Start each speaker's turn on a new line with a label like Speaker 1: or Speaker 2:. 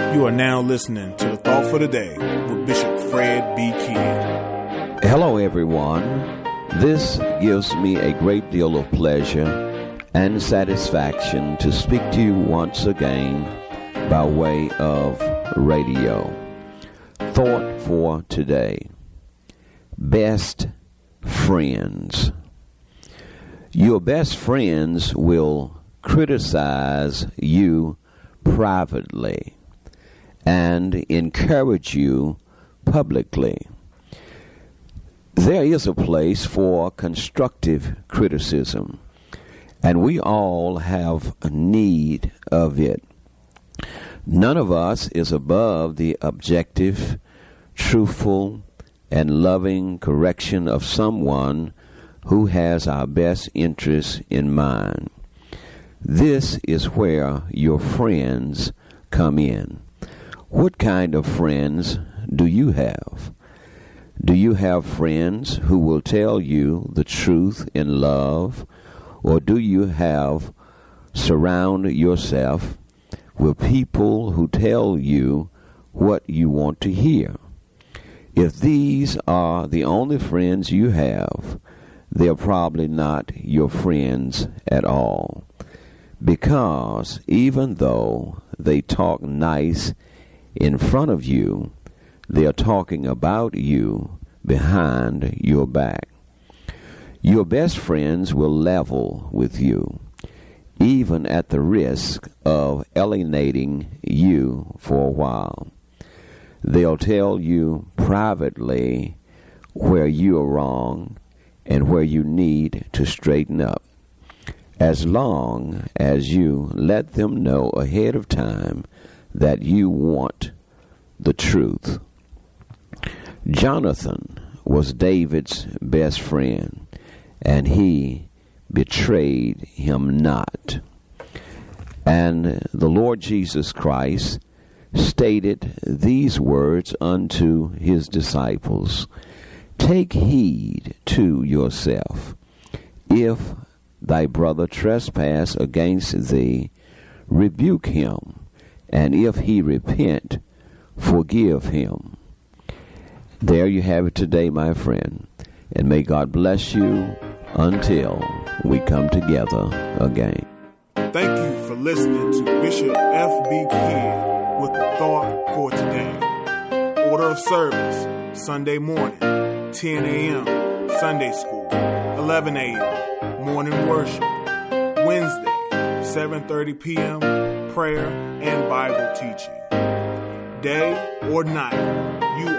Speaker 1: You are now listening to The Thought for the Day with Bishop Fred B. Kidd.
Speaker 2: Hello, everyone. This gives me a great deal of pleasure and satisfaction to speak to you once again by way of radio. Thought for today. Best friends. Your best friends will criticize you privately and encourage you publicly. There is a place for constructive criticism, and we all have a need of it. None of us is above the objective, truthful, and loving correction of someone who has our best interests in mind. This is where your friends come in. What kind of friends do you have? Do you have friends who will tell you the truth in love, or do you surround yourself with people who tell you what you want to hear? If these are the only friends you have, they're probably not your friends at all. Because even though they talk nice in front of you, they are talking about you behind your back. Your best friends will level with you, even at the risk of alienating you for a while. They'll tell you privately where you are wrong and where you need to straighten up, as long as you let them know ahead of time that you want the truth. Jonathan was David's best friend, and he betrayed him not. And the Lord Jesus Christ stated these words unto his disciples: "Take heed to yourself. If thy brother trespass against thee, rebuke him, and if he repent, forgive him." There you have it today, my friend, and may God bless you until we come together again.
Speaker 1: Thank you for listening to Bishop F.B. Kidd with The Thought for Today. Order of service, Sunday morning, 10 a.m., Sunday school, 11 a.m., morning worship. Wednesday, 7:30 p.m., prayer and Bible teaching. Day or night,